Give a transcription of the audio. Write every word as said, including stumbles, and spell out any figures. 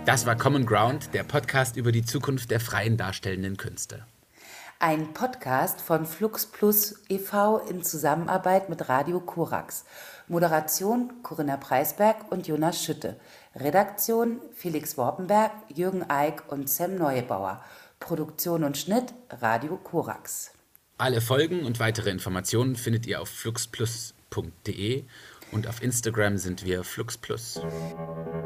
Das war Common Ground, der Podcast über die Zukunft der freien darstellenden Künste. Ein Podcast von Flux Plus e V in Zusammenarbeit mit Radio Korax. Moderation Corinna Preisberg und Jonas Schütte. Redaktion Felix Worpenberg, Jürgen Eick und Sam Neubauer. Produktion und Schnitt Radio Korax. Alle Folgen und weitere Informationen findet ihr auf fluxplus punkt de und auf Instagram sind wir fluxplus.